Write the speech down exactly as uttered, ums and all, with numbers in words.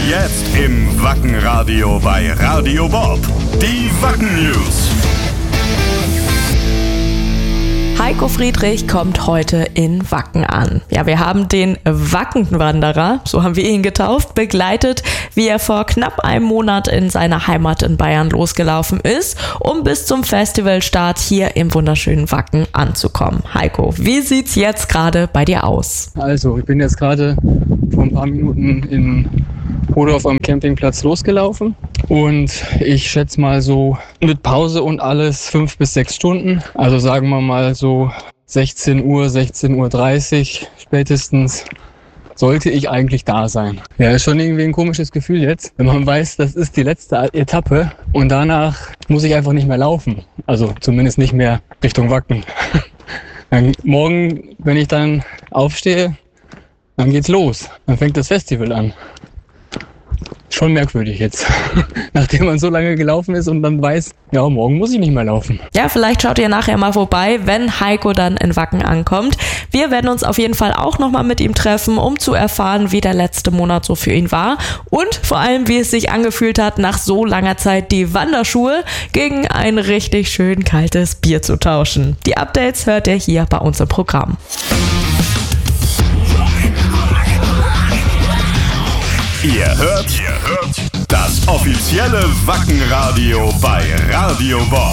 Jetzt im Wackenradio bei Radio Bob. Die Wacken News. Heiko Friedrich kommt heute in Wacken an. Ja, wir haben den Wackenwanderer, so haben wir ihn getauft, begleitet, wie er vor knapp einem Monat in seiner Heimat in Bayern losgelaufen ist, um bis zum Festivalstart hier im wunderschönen Wacken anzukommen. Heiko, wie sieht's jetzt gerade bei dir aus? Also, ich bin jetzt gerade vor ein paar Minuten in Hodorf am Campingplatz losgelaufen und ich schätze mal so mit Pause und alles fünf bis sechs Stunden. Also sagen wir mal so sechzehn Uhr, sechzehn Uhr dreißig spätestens sollte ich eigentlich da sein. Ja, ist schon irgendwie ein komisches Gefühl jetzt, wenn man weiß, das ist die letzte Etappe und danach muss ich einfach nicht mehr laufen. Also zumindest nicht mehr Richtung Wacken. Dann morgen, wenn ich dann aufstehe, dann geht's los. Dann fängt das Festival an. Schon merkwürdig jetzt, nachdem man so lange gelaufen ist und dann weiß, ja, morgen muss ich nicht mehr laufen. Ja, vielleicht schaut ihr nachher mal vorbei, wenn Heiko dann in Wacken ankommt. Wir werden uns auf jeden Fall auch nochmal mit ihm treffen, um zu erfahren, wie der letzte Monat so für ihn war und vor allem, wie es sich angefühlt hat, nach so langer Zeit die Wanderschuhe gegen ein richtig schön kaltes Bier zu tauschen. Die Updates hört ihr hier bei uns im Programm. Ihr hört, ihr hört das offizielle Wackenradio bei Radio Bob.